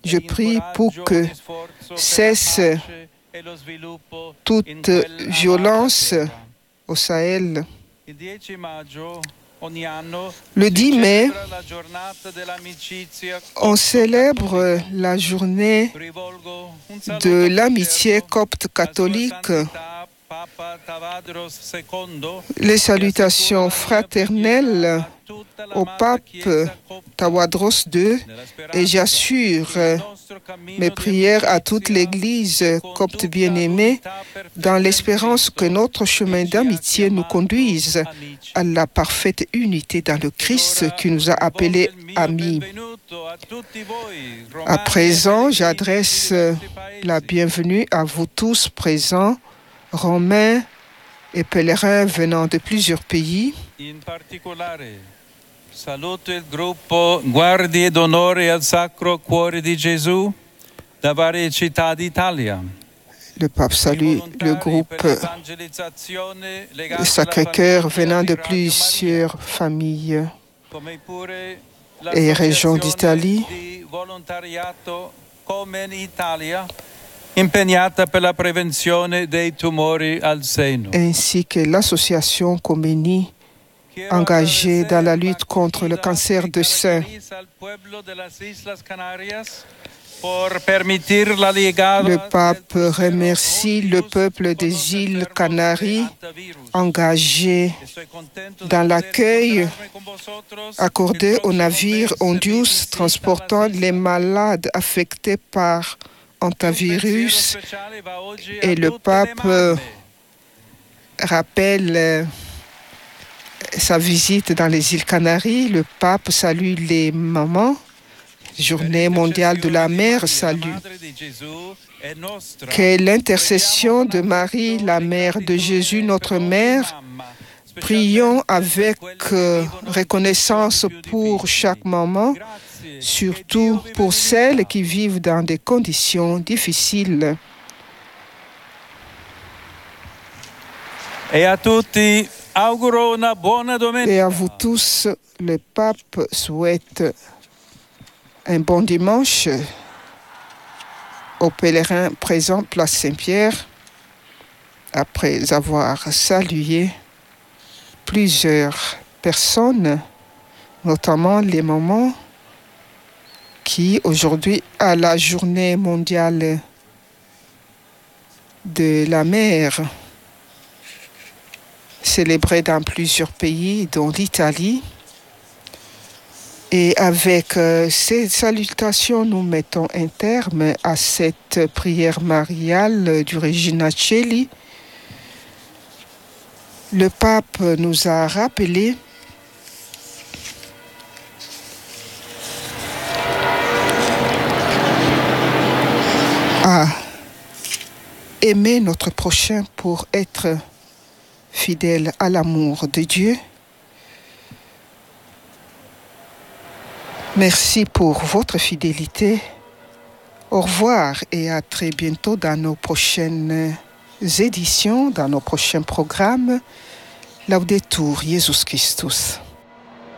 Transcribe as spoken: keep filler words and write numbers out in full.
Je prie pour que cesse toute violence au Sahel. Le dix mai, on célèbre la journée de l'amitié copte catholique. Les salutations fraternelles au pape Tawadros deux et j'assure mes prières à toute l'Église copte bien-aimée dans l'espérance que notre chemin d'amitié nous conduise à la parfaite unité dans le Christ qui nous a appelés amis. À présent, j'adresse la bienvenue à vous tous présents, Romains et pèlerins venant de plusieurs pays. In particolare, saluto il gruppo Guardie d'Onore al Sacro Cuore di Gesù da varie città d'Italia. Le pape salue le groupe Sacré-Cœur venant de plusieurs familles et régions d'Italie. Impegnata per la prevenzione dei tumori al seno. Ainsi que l'association Comeni engagée dans la lutte contre le cancer du sein. Le pape remercie le peuple des îles Canaries engagé dans l'accueil accordé aux navires Ondius transportant les malades affectés par hantavirus, et le pape euh, rappelle euh, sa visite dans les îles Canaries. Le pape salue les mamans. Journée mondiale de la mère salue. Que l'intercession de Marie, la mère de Jésus, notre mère, prions avec euh, reconnaissance pour chaque maman, surtout pour celles qui vivent dans des conditions difficiles. Et à tutti auguro una buona domenica. Et à vous tous, le pape souhaite un bon dimanche aux pèlerins présents place Saint-Pierre, après avoir salué plusieurs personnes, notamment les mamans qui aujourd'hui à la journée mondiale de la mère célébrée dans plusieurs pays dont l'Italie. Et avec euh, ces salutations, nous mettons un terme à cette prière mariale du Regina Coeli. Le pape nous a rappelé à aimer notre prochain pour être fidèle à l'amour de Dieu. Merci pour votre fidélité. Au revoir et à très bientôt dans nos prochaines éditions, dans nos prochains programmes. Laudetur Jesus Christus.